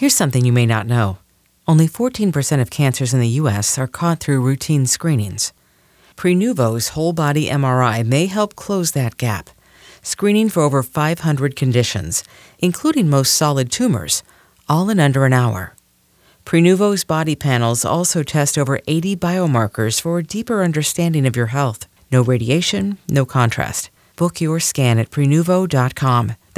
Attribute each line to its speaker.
Speaker 1: Here's something you may not know. Only 14% of cancers in the U.S. are caught through routine screenings. Prenuvo's whole-body MRI may help close that gap, screening for over 500 conditions, including most solid tumors, all in under an hour. Prenuvo's body panels also test over 80 biomarkers for a deeper understanding of your health. No radiation, no contrast. Book your scan at Prenuvo.com.